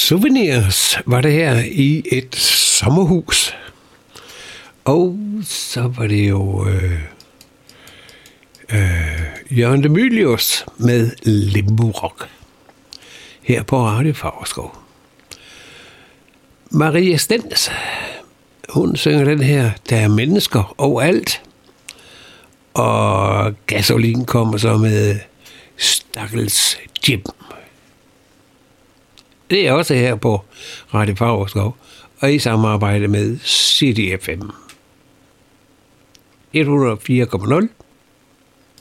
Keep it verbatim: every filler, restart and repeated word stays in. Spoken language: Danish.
Souvenirs var det her i et sommerhus. Og så var det jo øh, øh, Jørgen de Mylius med Limbo Rock her på Radio Favrskov. Maria Stens, hun synger den her, der er mennesker overalt. Og Gasolin kommer så med Stakkels Jim. Det er også her på Radio Favrskov, og i samarbejde med C D F M et hundrede og fire komma nul